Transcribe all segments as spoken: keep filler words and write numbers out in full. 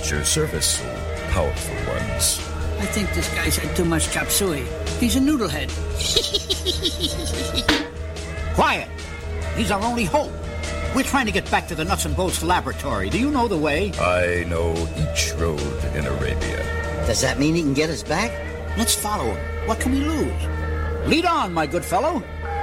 At your service, O powerful ones. I think this guy's had too much chop suey. He's a noodlehead. Quiet! He's our only hope. We're trying to get back to the Nuts and Bolts laboratory. Do you know the way? I know each road in Arabia. Does that mean he can get us back? Let's follow him. What can we lose? Lead on, my good fellow.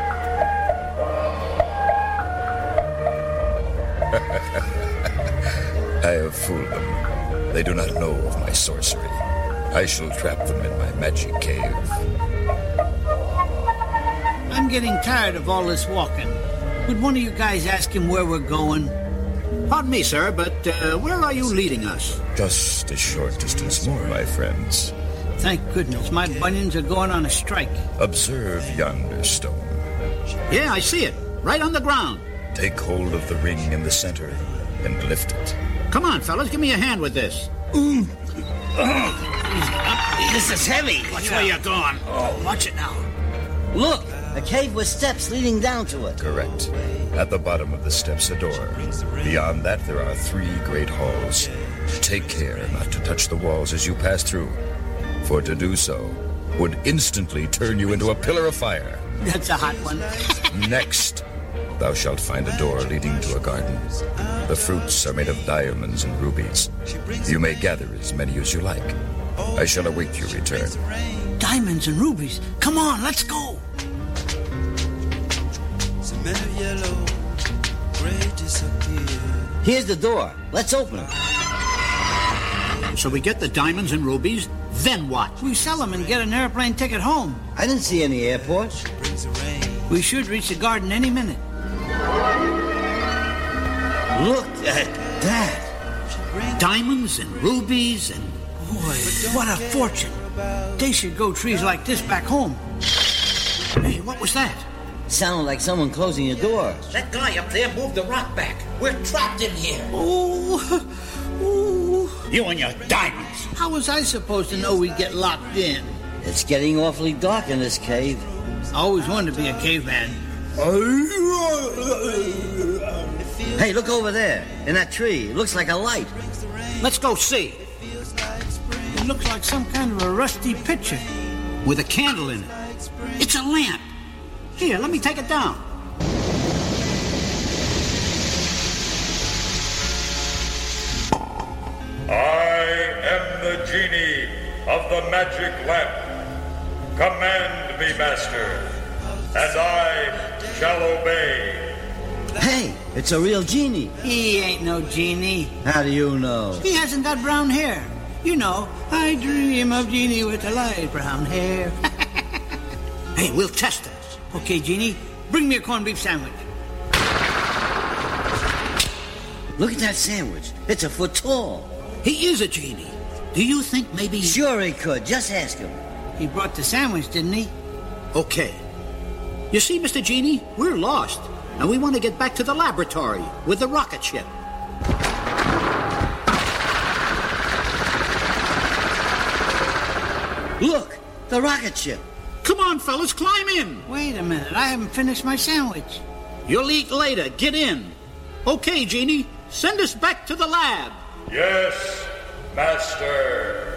I have fooled them. They do not know of my sorcery. I shall trap them in my magic cave. I'm getting tired of all this walking. Would one of you guys ask him where we're going? Pardon me, sir, but uh, where are you leading us? Just a short distance more, my friends. Thank goodness, my bunions are going on a strike. Observe yonder stone. Yeah, I see it. Right on the ground. Take hold of the ring in the center and lift it. Come on, fellas, give me a hand with this. Mm. Oh, this is heavy. Watch where you're going. Oh, watch it now. Look, a cave with steps leading down to it. Correct. At the bottom of the steps, a door. Beyond that, there are three great halls. Take care not to touch the walls as you pass through, for to do so would instantly turn you into a pillar of fire. That's a hot one. Next, thou shalt find a door leading to a garden. The fruits are made of diamonds and rubies. You may gather as many as you like. I shall await your return. Diamonds and rubies. Come on, let's go. Here's the door. Let's open it. So we get the diamonds and rubies, then what? We sell them and get an airplane ticket home. I didn't see any airports. We should reach the garden any minute. Look at that. Diamonds and rubies and... Boy, what a fortune. They should grow trees like this back home. Hey, what was that? Sounded like someone closing a door. That guy up there moved the rock back. We're trapped in here. Oh, oh. You and your diamonds. How was I supposed to know we'd get locked in? It's getting awfully dark in this cave. I always wanted to be a caveman. Hey, look over there. In that tree. It looks like a light. Let's go see. It looks like some kind of a rusty pitcher. With a candle in it. It's a lamp. Here, let me take it down. I am the genie of the magic lamp. Command me, master, and I shall obey. Hey, it's a real genie. He ain't no genie. How do you know? He hasn't got brown hair. You know, I dream of Genie with the light brown hair. Hey, we'll test it. Okay, Genie, bring me a corned beef sandwich. Look at that sandwich. It's a foot tall. He is a genie. Do you think maybe... Sure he could. Just ask him. He brought the sandwich, didn't he? Okay. You see, Mister Genie, we're lost. And we want to get back to the laboratory with the rocket ship. Look, the rocket ship. Come on, fellas, climb in. Wait a minute, I haven't finished my sandwich. You'll eat later. Get in. Okay, Genie, send us back to the lab. Yes, master.